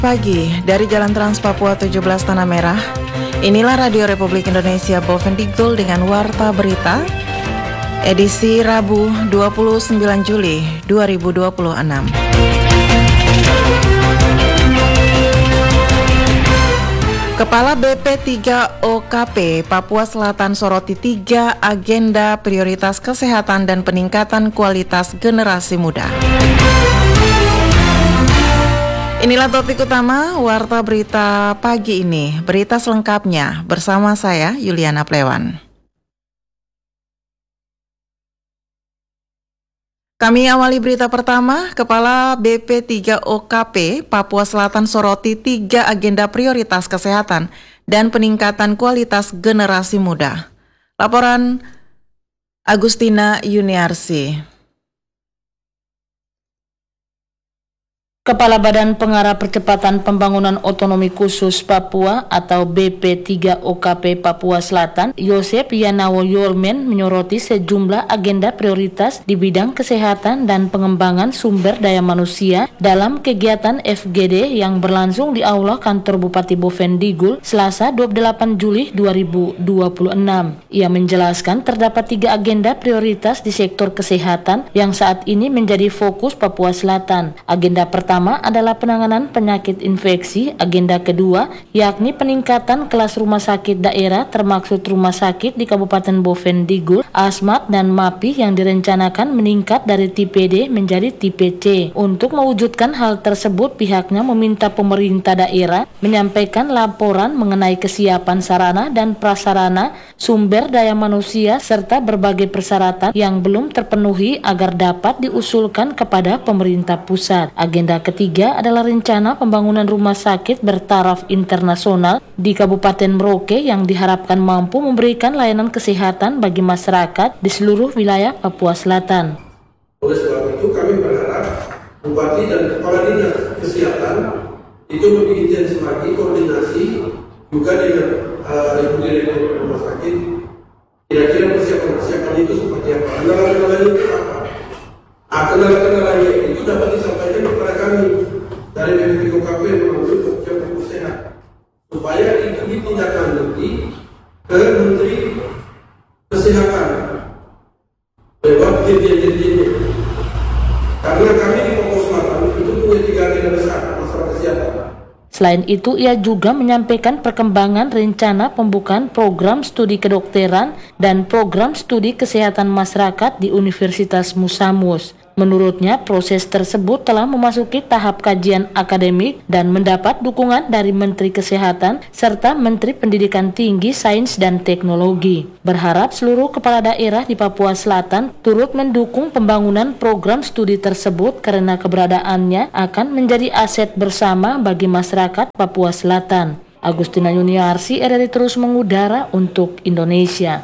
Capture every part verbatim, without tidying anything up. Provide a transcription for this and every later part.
Pagi dari Jalan Trans Papua tujuh belas Tanah Merah. Inilah Radio Republik Indonesia Bovendigul dengan Warta Berita edisi Rabu dua puluh sembilan Juli dua ribu dua puluh enam. Kepala B P tiga O K P Papua Selatan soroti tiga agenda prioritas kesehatan dan peningkatan kualitas generasi muda. Inilah topik utama Warta Berita pagi ini. Berita selengkapnya bersama saya Yuliana Plewan. Kami awali berita pertama. Kepala B P tiga O K P Papua Selatan soroti tiga agenda prioritas kesehatan dan peningkatan kualitas generasi muda. Laporan Agustina Yuniarsi. Kepala Badan Pengarah Percepatan Pembangunan Otonomi Khusus Papua atau B P tiga O K P Papua Selatan, Yosep Yanawo Yolmen menyoroti sejumlah agenda prioritas di bidang kesehatan dan pengembangan sumber daya manusia dalam kegiatan F G D yang berlangsung di Aula Kantor Bupati Bovendigul Selasa dua puluh delapan Juli dua ribu dua puluh enam. Ia menjelaskan terdapat tiga agenda prioritas di sektor kesehatan yang saat ini menjadi fokus Papua Selatan. Agenda pertama Pertama adalah penanganan penyakit infeksi. Agenda kedua yakni peningkatan kelas rumah sakit daerah termaksud rumah sakit di Kabupaten Bovendigul, Asmat dan Mapi yang direncanakan meningkat dari tipe D menjadi tipe C. Untuk mewujudkan hal tersebut, pihaknya meminta pemerintah daerah menyampaikan laporan mengenai kesiapan sarana dan prasarana sumber daya manusia serta berbagai persyaratan yang belum terpenuhi agar dapat diusulkan kepada pemerintah pusat. Agenda ketiga adalah rencana pembangunan rumah sakit bertaraf internasional di Kabupaten Merauke yang diharapkan mampu memberikan layanan kesehatan bagi masyarakat di seluruh wilayah Papua Selatan. Oleh sebab itu kami berharap Bupati dan Kepala Dinas Kesehatan itu lebih intens lagi koordinasi juga dengan uh, Ibu Direktur Rumah Sakit. Kira-kira persiapan-persiapan itu seperti apa? Kendala-kendalanya itu apa? Ah, kendala-kendalanya itu dapat disampaikan kepada kami dari B P tiga O K P yang mengambil kerja Papua Sehat supaya itu ditindaklanjuti ke Menteri Kesehatan lewat dirjen-dirjennya. Karena kami di Papua Selatan itu punya tiga agenda besar masalah kesehatan. Selain itu, ia juga menyampaikan perkembangan rencana pembukaan program studi kedokteran dan program studi kesehatan masyarakat di Universitas Musamus. Menurutnya, proses tersebut telah memasuki tahap kajian akademik dan mendapat dukungan dari Menteri Kesehatan serta Menteri Pendidikan Tinggi, Sains dan Teknologi. Berharap seluruh kepala daerah di Papua Selatan turut mendukung pembangunan program studi tersebut karena keberadaannya akan menjadi aset bersama bagi masyarakat Papua Selatan. Agustina Yuniarsi, R R I terus mengudara untuk Indonesia.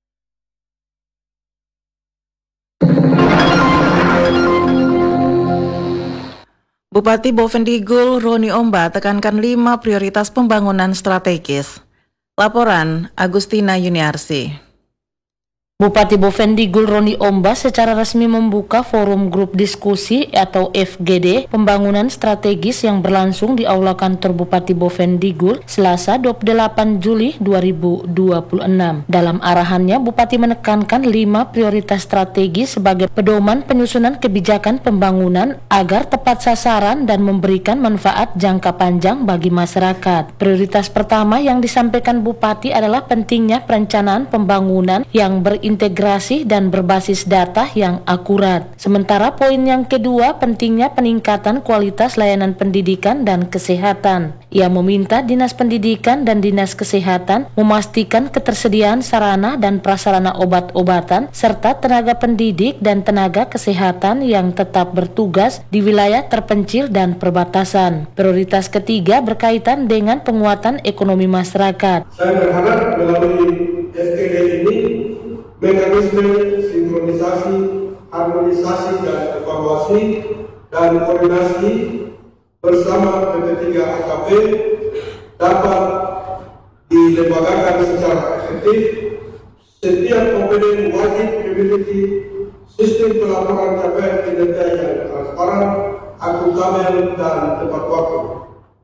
Bupati Bovendigul Roni Omba tekankan lima prioritas pembangunan strategis. Laporan Agustina Yuniarsi. Bupati Bovendigul Roni Omba secara resmi membuka forum grup diskusi atau F G D pembangunan strategis yang berlangsung di Aula Kantor Bupati Bovendigul Selasa dua puluh delapan Juli dua ribu dua puluh enam. Dalam arahannya, Bupati menekankan lima prioritas strategis sebagai pedoman penyusunan kebijakan pembangunan agar tepat sasaran dan memberikan manfaat jangka panjang bagi masyarakat. Prioritas pertama yang disampaikan Bupati adalah pentingnya perencanaan pembangunan yang berintegrasi integrasi dan berbasis data yang akurat. Sementara poin yang kedua, pentingnya peningkatan kualitas layanan pendidikan dan kesehatan. Ia meminta Dinas Pendidikan dan Dinas Kesehatan memastikan ketersediaan sarana dan prasarana obat-obatan serta tenaga pendidik dan tenaga kesehatan yang tetap bertugas di wilayah terpencil dan perbatasan. Prioritas ketiga berkaitan dengan penguatan ekonomi masyarakat. Saya berharap melalui F G D ini mekanisme sinkronisasi, harmonisasi dan evaluasi dan koordinasi bersama B P tiga O K P dapat dilembagakan secara efektif. Setiap komponen wajib memiliki sistem pelaporan capaian kinerja yang transparan, akuntabel dan tepat waktu.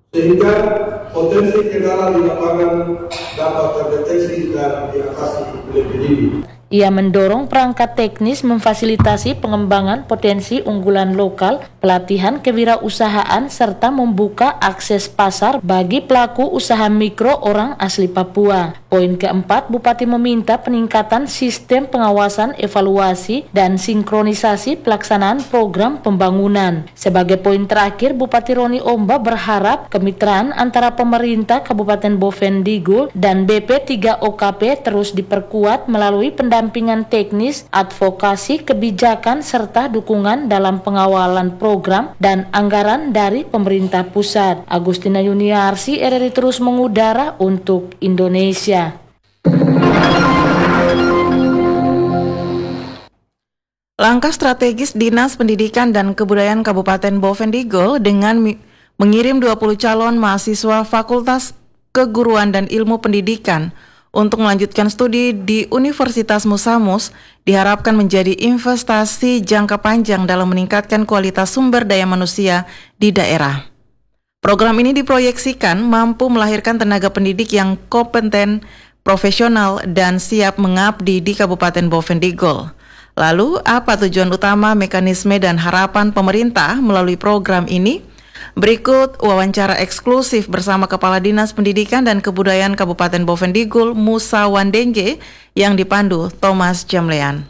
sehingga potensi kendala di lapangan dapat terdeteksi dan diatasi lebih dini. Ia mendorong perangkat teknis memfasilitasi pengembangan potensi unggulan lokal, pelatihan kewirausahaan, serta membuka akses pasar bagi pelaku usaha mikro orang asli Papua. Poin keempat, Bupati meminta peningkatan sistem pengawasan, evaluasi, dan sinkronisasi pelaksanaan program pembangunan. Sebagai poin terakhir, Bupati Roni Omba berharap kemitraan antara pemerintah Kabupaten Bovendigul dan B P tiga O K P terus diperkuat melalui pendampingan teknis, advokasi, kebijakan, serta dukungan dalam pengawalan program dan anggaran dari pemerintah pusat. Agustina Yuniarsi, R R I terus mengudara untuk Indonesia. Langkah strategis Dinas Pendidikan dan Kebudayaan Kabupaten Bovendigul dengan mi- mengirim dua puluh calon mahasiswa Fakultas Keguruan dan Ilmu Pendidikan untuk melanjutkan studi di Universitas Musamus diharapkan menjadi investasi jangka panjang dalam meningkatkan kualitas sumber daya manusia di daerah. Program ini diproyeksikan mampu melahirkan tenaga pendidik yang kompeten, profesional, dan siap mengabdi di Kabupaten Bovendigul. Lalu, apa tujuan utama, mekanisme, dan harapan pemerintah melalui program ini? Berikut wawancara eksklusif bersama Kepala Dinas Pendidikan dan Kebudayaan Kabupaten Bovendigul, Musa Wandenge, yang dipandu Thomas Jamlean.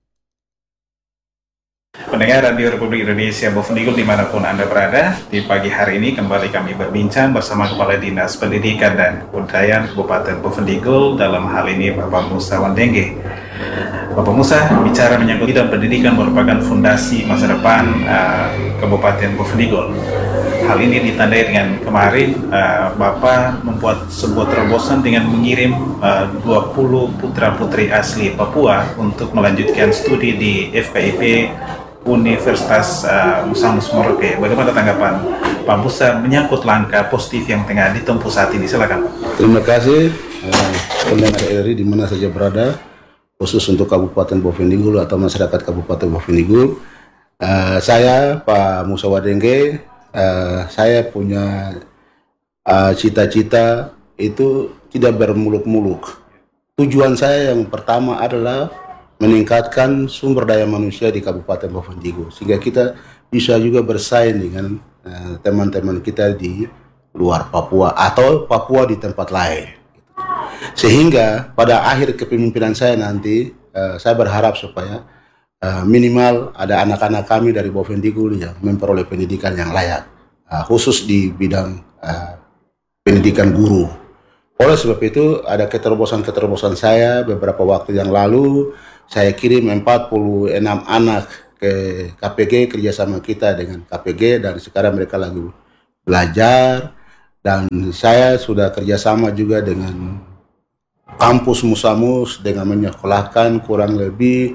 Pendengar Radio Republik Indonesia Bovendigul dimanapun Anda berada, di pagi hari ini kembali kami berbincang bersama Kepala Dinas Pendidikan dan Kebudayaan Kabupaten Bovendigul, dalam hal ini Bapak Musa Wandenge. Bapak Musa, bicara menyangkut bidang pendidikan merupakan fondasi masa depan uh, Kabupaten Bovendigul. Hal ini ditandai dengan kemarin uh, Bapak membuat sebuah terobosan dengan mengirim uh, dua puluh putra-putri asli Papua untuk melanjutkan studi di F K I P Universitas uh, Musamus Merauke. Bagaimana tanggapan Pak Musa menyangkut langkah positif yang tengah ditempuh saat ini? Silakan. Terima kasih uh, pendengar R R I di mana saja berada, khusus untuk Kabupaten Bovendigul atau masyarakat Kabupaten Bovendigul. Uh, saya Pak Musa Wandenge, uh, saya punya uh, cita-cita itu tidak bermuluk-muluk. Tujuan saya yang pertama adalah meningkatkan sumber daya manusia di Kabupaten Bovendigul, sehingga kita bisa juga bersaing dengan uh, teman-teman kita di luar Papua atau Papua di tempat lain. Sehingga pada akhir kepemimpinan saya nanti, uh, saya berharap supaya uh, minimal ada anak-anak kami dari Bovendigul yang memperoleh pendidikan yang layak, uh, khusus di bidang uh, pendidikan guru. Oleh sebab itu, ada keterobosan-keterobosan saya beberapa waktu yang lalu, saya kirim empat puluh enam anak ke K P G, kerjasama kita dengan K P G, dan sekarang mereka lagi belajar, dan saya sudah kerjasama juga dengan kampus Musamus dengan menyekolahkan kurang lebih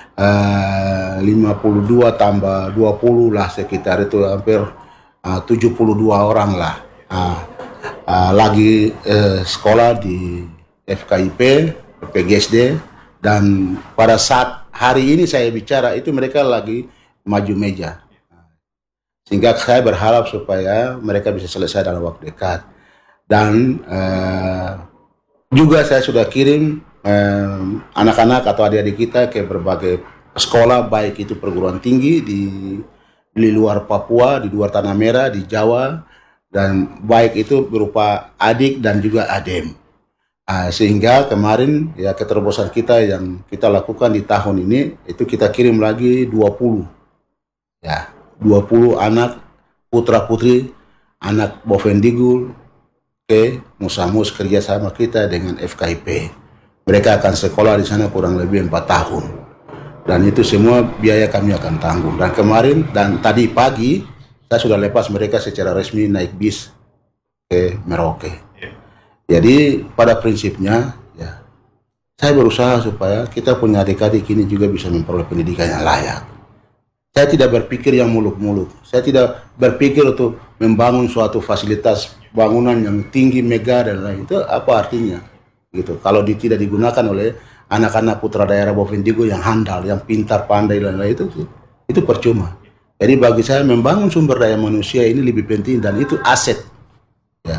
uh, lima puluh dua tambah dua puluh lah, sekitar itu hampir uh, tujuh puluh dua orang lah uh, uh, lagi uh, sekolah di F K I P, P G S D, dan pada saat hari ini saya bicara itu mereka lagi maju meja, sehingga saya berharap supaya mereka bisa selesai dalam waktu dekat. Dan uh, juga saya sudah kirim eh, anak-anak atau adik-adik kita ke berbagai sekolah, baik itu perguruan tinggi di, di luar Papua, di luar Tanah Merah, di Jawa, dan baik itu berupa adik dan juga adem. Ah, sehingga kemarin ya keterobosan kita yang kita lakukan di tahun ini, itu kita kirim lagi dua puluh. Ya, dua puluh anak putra-putri, anak Bovendigul, ke Musamus kerjasama kita dengan F K I P. Mereka akan sekolah di sana kurang lebih empat tahun. Dan itu semua biaya kami akan tanggung. Dan kemarin dan tadi pagi saya sudah lepas mereka secara resmi naik bis ke Merauke. Jadi pada prinsipnya ya, saya berusaha supaya kita punya adik-adik ini juga bisa memperoleh pendidikan yang layak. Saya tidak berpikir yang muluk-muluk. Saya tidak berpikir untuk membangun suatu fasilitas bangunan yang tinggi, mega dan lain. Itu apa artinya? Gitu. Kalau di, tidak digunakan oleh anak-anak putra daerah Bovendigul yang handal, yang pintar, pandai dan lain itu, itu percuma. Jadi bagi saya membangun sumber daya manusia ini lebih penting, dan itu aset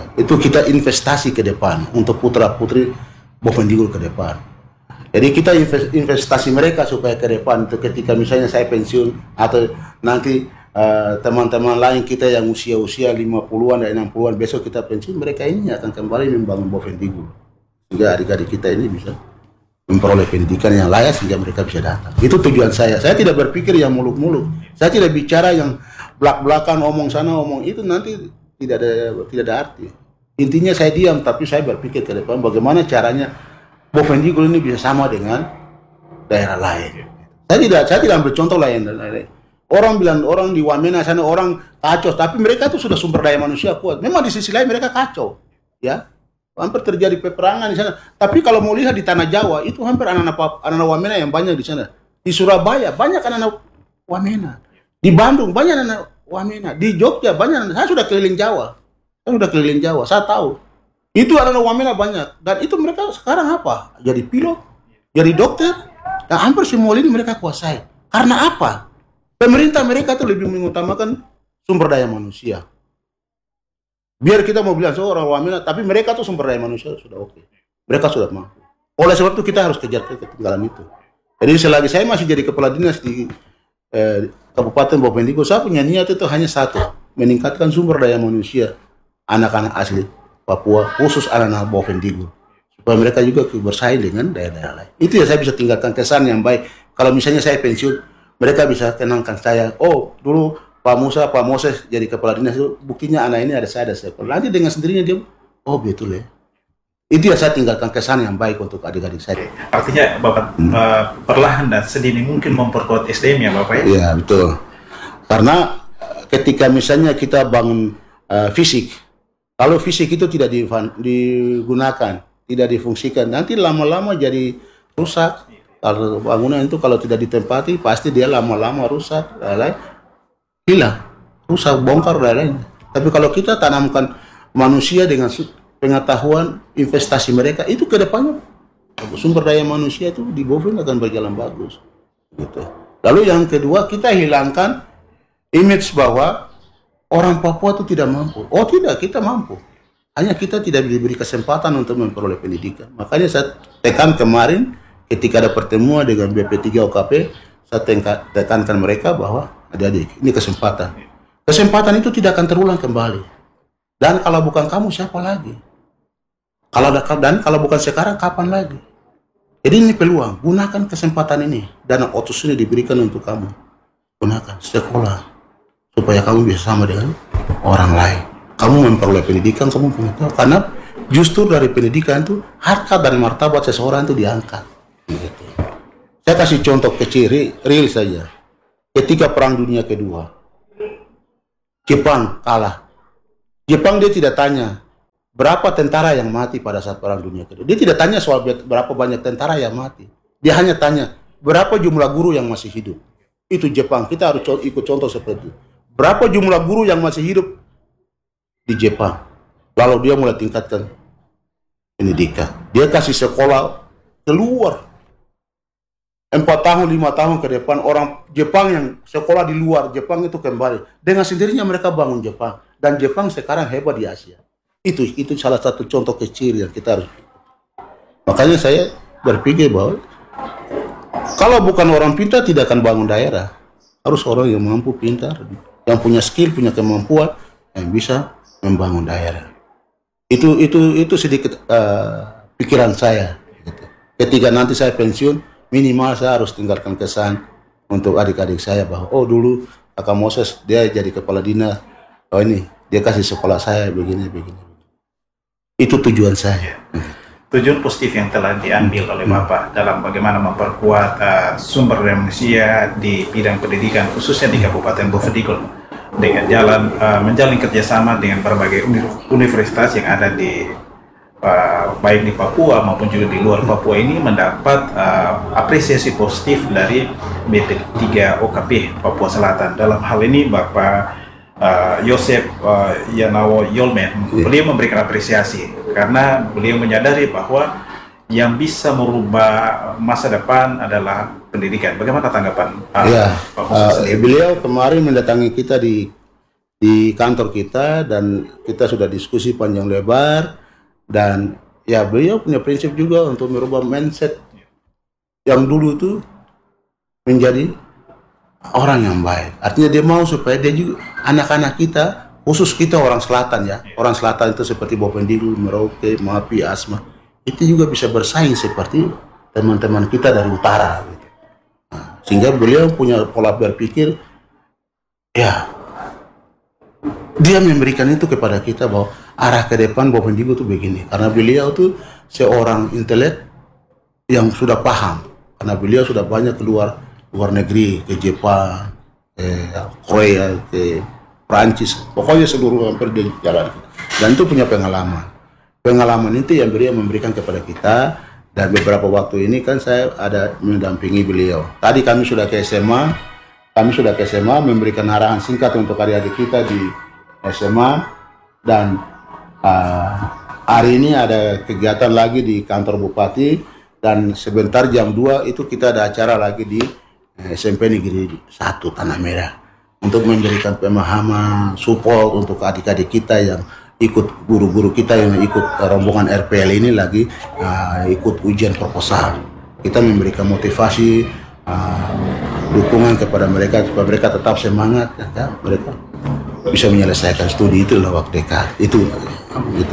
Itu kita investasi ke depan untuk putra-putri Bovendigul ke depan. Jadi kita investasi mereka supaya ke depan, untuk ketika misalnya saya pensiun atau nanti uh, teman-teman lain kita yang usia-usia lima puluhan dan enam puluhan besok kita pensiun, mereka ini akan kembali membangun Bovendigul sehingga adik-adik kita ini bisa memperoleh pendidikan yang layak sehingga mereka bisa datang. Itu tujuan saya. Saya tidak berpikir yang muluk-muluk. Saya tidak bicara yang belak-belakan, omong sana omong itu, nanti tidak ada tidak ada arti. Intinya saya diam, tapi saya berpikir ke depan bagaimana caranya Bovendigul ini bisa sama dengan daerah lain. Saya tidak saya tidak ambil contoh lain. Orang bilang orang di Wamena sana orang kacau, tapi mereka itu sudah sumber daya manusia kuat. Memang di sisi lain mereka kacau, ya. Hampir terjadi peperangan di sana. Tapi kalau mau lihat di tanah Jawa itu hampir anak-anak anak-anak Wamena yang banyak di sana. Di Surabaya banyak anak-anak Wamena. Di Bandung banyak anak Wamena. Di Jogja banyak anak. Saya sudah keliling Jawa. Saya sudah keliling Jawa. Saya tahu. Itu anak-anak Wamena banyak. Dan itu mereka sekarang apa? Jadi pilot, jadi dokter. Dan hampir semua ini mereka kuasai. Karena apa? Pemerintah mereka itu lebih mengutamakan sumber daya manusia. Biar kita mau bilang seorang Wamena, tapi mereka tuh sumber daya manusia sudah oke. Mereka sudah mampu. Oleh sebab itu kita harus kejar ketinggalan itu. Jadi selagi saya masih jadi kepala dinas di eh, Kabupaten Bovendigul, saya punya niat itu hanya satu, meningkatkan sumber daya manusia anak-anak asli Papua, khusus anak-anak Bovendigul, supaya mereka juga bersaing dengan daerah-daerah lain. Itu ya saya bisa tinggalkan kesan yang baik. Kalau misalnya saya pensiun, mereka bisa tenangkan saya. Oh, dulu Pak Musa, Pak Moses jadi kepala dinas itu, buktinya anak ini ada saya, ada saya. Nanti dengan sendirinya dia, oh betul ya. Itu ya saya tinggalkan kesan yang baik untuk adik-adik saya. Artinya Bapak hmm. uh, perlahan dan sedini mungkin memperkuat S D M ya Bapak ya? Iya betul. Karena ketika misalnya kita bangun uh, fisik, kalau fisik itu tidak digunakan, tidak difungsikan, nanti lama-lama jadi rusak. Kalau bangunan itu kalau tidak ditempati, pasti dia lama-lama rusak, lain-lain. Hilang, rusak, bongkar dan lain. Tapi kalau kita tanamkan manusia dengan pengetahuan investasi mereka, itu ke depannya sumber daya manusia itu di Boven akan berjalan bagus. Gitu. Lalu yang kedua, kita hilangkan image bahwa orang Papua itu tidak mampu. Oh tidak, kita mampu. Hanya kita tidak diberi kesempatan untuk memperoleh pendidikan. Makanya saya tekan kemarin ketika ada pertemuan dengan B P tiga O K P, saya tekankan mereka bahwa adik-adik, ini kesempatan. Kesempatan itu tidak akan terulang kembali. Dan kalau bukan kamu, siapa lagi? Kalau dan kalau bukan sekarang, kapan lagi? Jadi ini peluang. Gunakan kesempatan ini. Dana otsus ini diberikan untuk kamu. Gunakan sekolah supaya kamu bisa sama dengan orang lain. Kamu memperoleh pendidikan, kamu punya tahu. Karena justru dari pendidikan itu harkat dan martabat seseorang itu diangkat. Gitu. Saya kasih contoh kecil, real saja. Ketika Perang Dunia Kedua, Jepang kalah. Jepang dia tidak tanya berapa tentara yang mati pada saat Perang Dunia Kedua. Dia tidak tanya soal berapa banyak tentara yang mati. Dia hanya tanya berapa jumlah guru yang masih hidup. Itu Jepang. Kita harus ikut contoh seperti itu. Berapa jumlah guru yang masih hidup di Jepang. Lalu dia mulai tingkatkan pendidikan. Dia kasih sekolah keluar. Empat tahun, lima tahun ke depan, orang Jepang yang sekolah di luar Jepang itu kembali. Dengan sendirinya mereka bangun Jepang. Dan Jepang sekarang hebat di Asia. Itu itu salah satu contoh kecil yang kita harus. Makanya saya berpikir bahwa kalau bukan orang pintar tidak akan bangun daerah. Harus orang yang mampu, pintar, yang punya skill, punya kemampuan, yang bisa membangun daerah. Itu itu itu sedikit uh, pikiran saya. Gitu. Ketika nanti saya pensiun, minimal saya harus tinggalkan kesan untuk adik-adik saya bahwa oh dulu Kakak Moses dia jadi kepala dinas, oh ini dia kasih sekolah saya begini begini. Itu tujuan saya. Tujuan positif yang telah diambil oleh Bapak dalam bagaimana memperkuat uh, sumber daya manusia di bidang pendidikan khususnya di Kabupaten Bovendigul dengan jalan uh, menjalin kerjasama dengan berbagai universitas yang ada di Uh, baik di Papua maupun juga di luar Papua ini mendapat uh, apresiasi positif dari B P tiga O K P Papua Selatan. Dalam hal ini Bapak uh, Yosep uh, Yanawo Yolmen, yeah. beliau memberikan apresiasi karena beliau menyadari bahwa yang bisa merubah masa depan adalah pendidikan. Bagaimana tanggapan uh, yeah. Pak uh, Beliau kemarin mendatangi kita di di kantor kita dan kita sudah diskusi panjang lebar, dan ya beliau punya prinsip juga untuk merubah mindset yang dulu tuh menjadi orang yang baik. Artinya dia mau supaya dia juga anak-anak kita, khusus kita orang selatan ya, orang selatan itu seperti Bovendigul, Merauke, Mapi, Asma, itu juga bisa bersaing seperti teman-teman kita dari utara gitu. Nah, sehingga beliau punya pola berpikir, ya dia memberikan itu kepada kita bahwa arah ke depan Bovendigul itu begini, karena beliau tuh seorang intelek yang sudah paham, karena beliau sudah banyak keluar luar negeri, ke Jepang, ke Korea, ke Prancis, pokoknya seluruh hampir di jalan, dan itu punya pengalaman. Pengalaman itu yang beliau memberikan kepada kita, dan beberapa waktu ini kan saya ada mendampingi beliau. Tadi kami sudah ke S M A, kami sudah ke S M A memberikan arahan singkat untuk adik-adik kita di S M A, dan uh, hari ini ada kegiatan lagi di kantor Bupati, dan sebentar jam dua itu kita ada acara lagi di uh, S M P Negeri satu Tanah Merah untuk memberikan pemahaman, support untuk adik-adik kita yang ikut, guru-guru kita yang ikut rombongan R P L ini lagi uh, ikut ujian proposal. Kita memberikan motivasi, uh, dukungan kepada mereka supaya mereka tetap semangat, ya, mereka bisa menyelesaikan studi itu dalam waktu dekat itu gitu.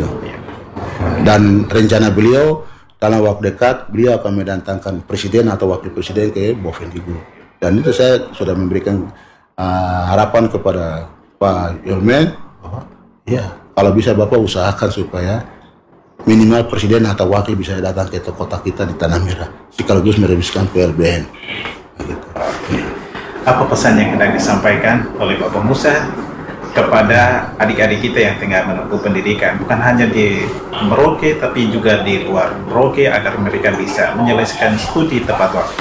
Dan rencana beliau dalam waktu dekat beliau akan mendatangkan presiden atau wakil presiden ke Bovendigul, dan itu saya sudah memberikan uh, harapan kepada Pak Yolmen bahwa ya kalau bisa Bapak usahakan supaya minimal presiden atau wakil bisa datang ke kota kita di Tanah Merah sekaligus merevisikan P L B N gitu. Apa pesan yang hendak disampaikan oleh Bapak Musa kepada adik-adik kita yang tengah menempuh pendidikan, bukan hanya di Merauke tapi juga di luar Merauke, agar mereka bisa menyelesaikan studi tepat waktu?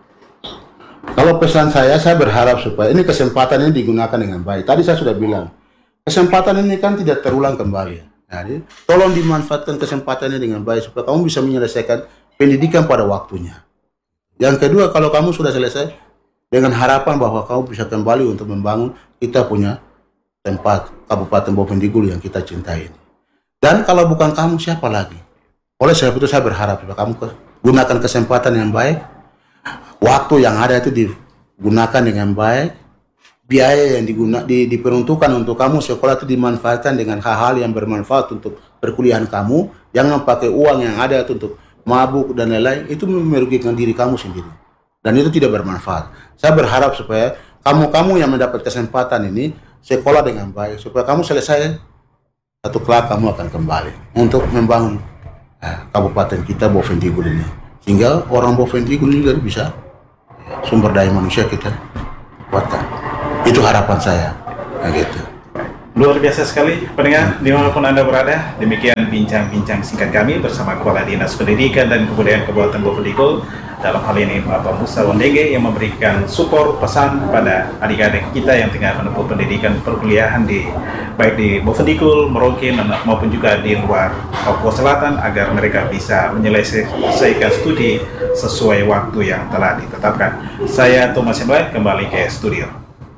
Kalau pesan saya, saya berharap supaya ini kesempatan ini digunakan dengan baik. Tadi saya sudah bilang, kesempatan ini kan tidak terulang kembali. Jadi, tolong dimanfaatkan kesempatan ini dengan baik supaya kamu bisa menyelesaikan pendidikan pada waktunya. Yang kedua, kalau kamu sudah selesai, dengan harapan bahwa kamu bisa kembali untuk membangun kita punya tempat Kabupaten Bovendigul yang kita cintai ini. Dan kalau bukan kamu, siapa lagi? Oleh sebab itu saya berharap supaya kamu gunakan kesempatan yang baik, waktu yang ada itu digunakan dengan baik, biaya yang diguna, di, diperuntukkan untuk kamu sekolah itu dimanfaatkan dengan hal-hal yang bermanfaat untuk perkuliahan kamu. Jangan pakai uang yang ada itu untuk mabuk dan lain-lain, itu merugikan diri kamu sendiri, dan itu tidak bermanfaat. Saya berharap supaya kamu-kamu yang mendapat kesempatan ini sekolah dengan baik, supaya kamu selesai satu kelak kamu akan kembali untuk membangun eh, kabupaten kita Bovendigul ini, sehingga orang Bovendigul juga bisa sumber daya manusia kita kuatkan. Itu harapan saya, nah, gitu. Luar biasa sekali pendengar dimanapun Anda berada. Demikian bincang-bincang singkat kami bersama Kepala Dinas Pendidikan dan Kebudayaan Kabupaten Bovendigul, dalam hal ini Bapak Musa Wandenge, yang memberikan support pesan kepada adik-adik kita yang tengah menempuh pendidikan perkuliahan di baik di Bovendigul, Merauke maupun juga di luar Papua Selatan, agar mereka bisa menyelesaikan studi sesuai waktu yang telah ditetapkan. Saya Thomas Emlai kembali ke studio.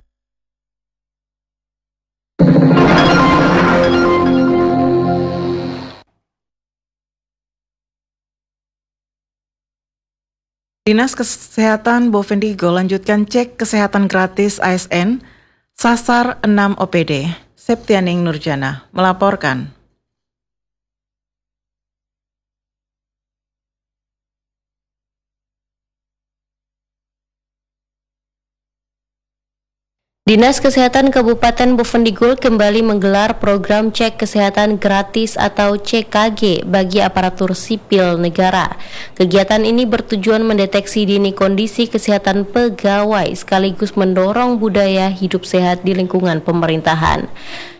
Dinas Kesehatan Bovendigul lanjutkan cek kesehatan gratis A S N Sasar enam O P D. Septianing Nurjana melaporkan. Dinas Kesehatan Kabupaten Bovendigul kembali menggelar program cek kesehatan gratis atau C K G bagi aparatur sipil negara. Kegiatan ini bertujuan mendeteksi dini kondisi kesehatan pegawai sekaligus mendorong budaya hidup sehat di lingkungan pemerintahan.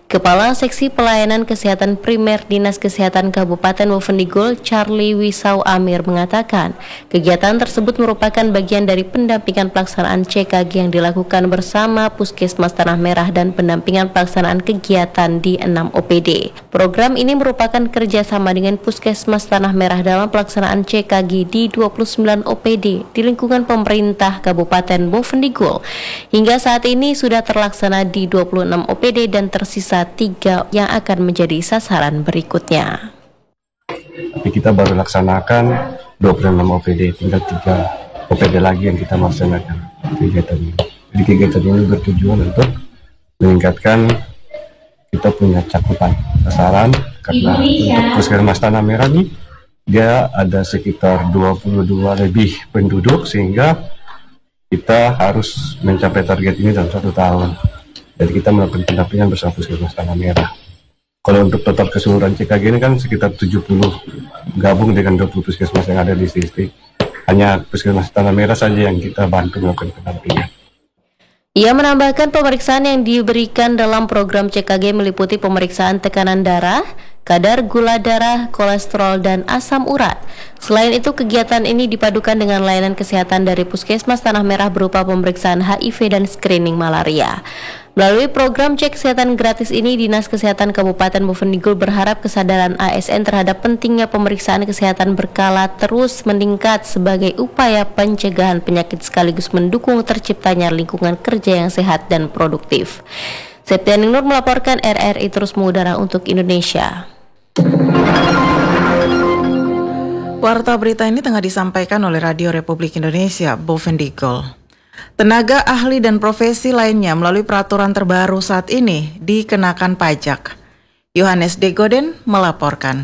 Kepala Seksi Pelayanan Kesehatan Primer Dinas Kesehatan Kabupaten Bovendigul, Charlie Wisau Amir mengatakan, kegiatan tersebut merupakan bagian dari pendampingan pelaksanaan C K G yang dilakukan bersama Puskesmas Tanah Merah dan pendampingan pelaksanaan kegiatan di enam O P D. Program ini merupakan kerjasama dengan Puskesmas Tanah Merah dalam pelaksanaan C K G di dua puluh sembilan O P D di lingkungan pemerintah Kabupaten Bovendigul. Hingga saat ini sudah terlaksana di dua puluh enam O P D dan tersisa tiga yang akan menjadi sasaran berikutnya. Tapi kita baru laksanakan dua puluh enam O P D, tinggal tiga O P D lagi yang kita laksanakan kegiatan ini. Jadi kegiatan ini bertujuan untuk meningkatkan kita punya cakupan sasaran, karena untuk Puskesmas Tanah Merah ini dia ada sekitar dua puluh dua lebih penduduk, sehingga kita harus mencapai target ini dalam satu tahun. Jadi kita melakukan pendampingan bersama Puskesmas Tanah Merah. Kalau untuk total keseluruhan C K G ini kan sekitar tujuh puluh, gabung dengan dua puluh puskesmas yang ada di distrik. Hanya Puskesmas Tanah Merah saja yang kita bantu melakukan pendampingan. Ia menambahkan pemeriksaan yang diberikan dalam program C K G meliputi pemeriksaan tekanan darah, kadar gula darah, kolesterol, dan asam urat. Selain itu, kegiatan ini dipadukan dengan layanan kesehatan dari Puskesmas Tanah Merah berupa pemeriksaan H I V dan screening malaria. Melalui program cek kesehatan gratis ini, Dinas Kesehatan Kabupaten Bovendigul berharap kesadaran A S N terhadap pentingnya pemeriksaan kesehatan berkala terus meningkat sebagai upaya pencegahan penyakit sekaligus mendukung terciptanya lingkungan kerja yang sehat dan produktif. Septianing Nur melaporkan, R R I terus mengudara untuk Indonesia. Warta berita ini tengah disampaikan oleh Radio Republik Indonesia, Bovendigul. Tenaga ahli dan profesi lainnya melalui peraturan terbaru saat ini dikenakan pajak. Yohanes Degoden melaporkan.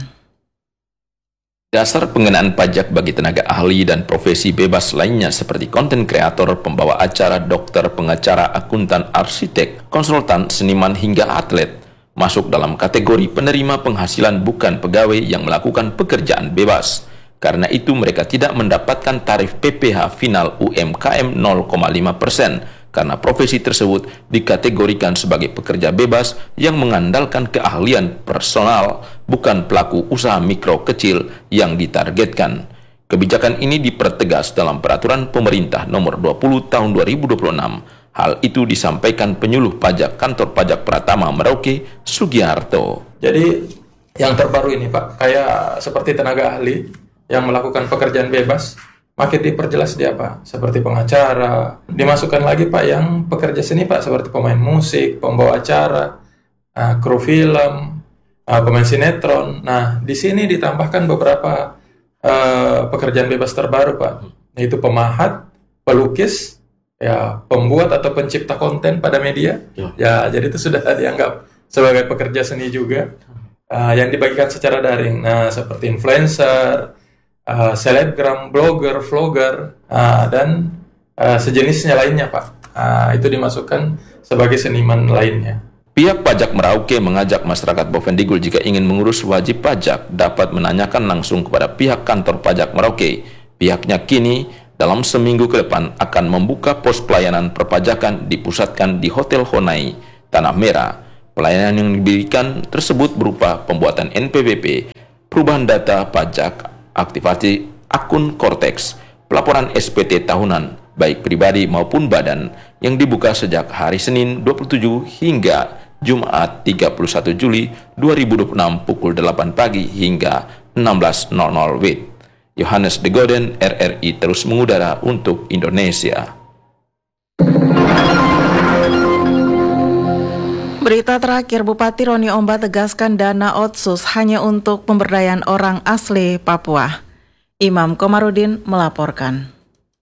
Dasar pengenaan pajak bagi tenaga ahli dan profesi bebas lainnya seperti konten kreator, pembawa acara, dokter, pengacara, akuntan, arsitek, konsultan, seniman hingga atlet masuk dalam kategori penerima penghasilan bukan pegawai yang melakukan pekerjaan bebas. Karena itu mereka tidak mendapatkan tarif P P H final U M K M nol koma lima persen karena profesi tersebut dikategorikan sebagai pekerja bebas yang mengandalkan keahlian personal, bukan pelaku usaha mikro kecil yang ditargetkan. Kebijakan ini dipertegas dalam Peraturan Pemerintah Nomor dua puluh Tahun dua ribu dua puluh enam. Hal itu disampaikan penyuluh pajak Kantor Pajak Pratama Merauke, Sugiharto. Jadi yang terbaru ini Pak, kayak seperti tenaga ahli yang melakukan pekerjaan bebas, makin diperjelas dia Pak, seperti pengacara. Dimasukkan lagi Pak yang pekerja seni Pak, seperti pemain musik, pembawa acara, uh, kru film, uh, pemain sinetron. Nah, di sini ditambahkan beberapa uh, pekerjaan bebas terbaru Pak, yaitu pemahat, pelukis, ya pembuat atau pencipta konten pada media. Ya, ya jadi itu sudah dianggap sebagai pekerja seni juga, uh, yang dibagikan secara daring. Nah, seperti influencer, Uh, selebgram, blogger, vlogger, uh, dan uh, sejenisnya lainnya Pak. Uh, itu dimasukkan sebagai seniman lainnya. Pihak pajak Merauke mengajak masyarakat Bovendigul jika ingin mengurus wajib pajak dapat menanyakan langsung kepada pihak kantor pajak Merauke. Pihaknya kini dalam seminggu ke depan akan membuka pos pelayanan perpajakan dipusatkan di Hotel Honai, Tanah Merah. Pelayanan yang diberikan tersebut berupa pembuatan N P W P, perubahan data pajak, aktivasi akun Cortex, pelaporan S P T tahunan, baik pribadi maupun badan, yang dibuka sejak hari Senin dua puluh tujuh hingga Jumat tiga puluh satu Juli dua ribu dua puluh enam pukul delapan pagi hingga enam belas nol nol W I B. Yohanes Degoden, R R I terus mengudara untuk Indonesia. Berita terakhir, Bupati Roni Omba tegaskan dana otsus hanya untuk pemberdayaan orang asli Papua. Imam Komarudin melaporkan.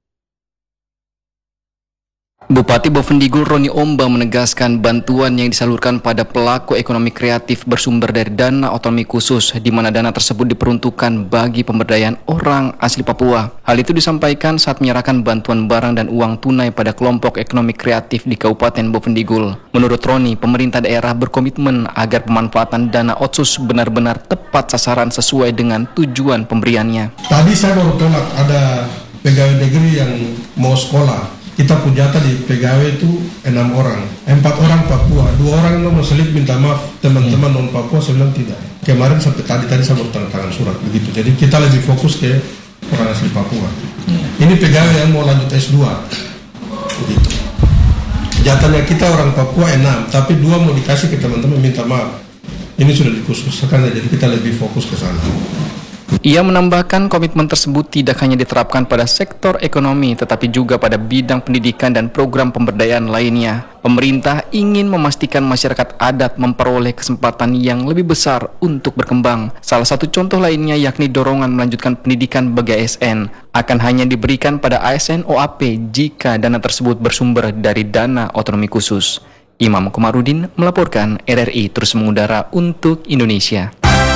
Bupati Bovendigul Roni Omba menegaskan bantuan yang disalurkan pada pelaku ekonomi kreatif bersumber dari dana otonomi khusus, di mana dana tersebut diperuntukkan bagi pemberdayaan orang asli Papua. Hal itu disampaikan saat menyerahkan bantuan barang dan uang tunai pada kelompok ekonomi kreatif di Kabupaten Bovendigul. Menurut Roni, pemerintah daerah berkomitmen agar pemanfaatan dana otsus benar-benar tepat sasaran sesuai dengan tujuan pemberiannya. Tadi saya baru tolak ada pegawai negeri yang mau sekolah. kita punya data di pegawai itu enam orang, empat orang Papua, dua orang itu mau selip minta maaf teman-teman non Papua, saya bilang tidak. Kemarin sampai tadi tadi saya baru tanda tangan surat begitu. Jadi kita lebih fokus ke orang asli Papua. Ini pegawai yang mau lanjut S dua. Begitu. Jatahnya kita orang Papua enam, tapi dua mau dikasih ke teman-teman minta maaf. Ini sudah dikhususkan, jadi kita lebih fokus ke sana. Ia menambahkan komitmen tersebut tidak hanya diterapkan pada sektor ekonomi, tetapi juga pada bidang pendidikan dan program pemberdayaan lainnya. Pemerintah ingin memastikan masyarakat adat memperoleh kesempatan yang lebih besar untuk berkembang. Salah satu contoh lainnya yakni dorongan melanjutkan pendidikan bagi A S N akan hanya diberikan pada A S N O A P jika dana tersebut bersumber dari dana otonomi khusus. Imam Komarudin melaporkan, R R I terus mengudara untuk Indonesia.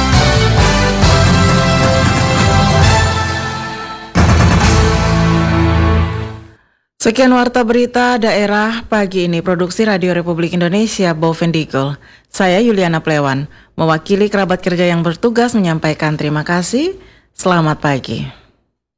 Sekian warta berita daerah pagi ini, produksi Radio Republik Indonesia Bovendigul. Saya Yuliana Plewan, mewakili kerabat kerja yang bertugas menyampaikan terima kasih. Selamat pagi.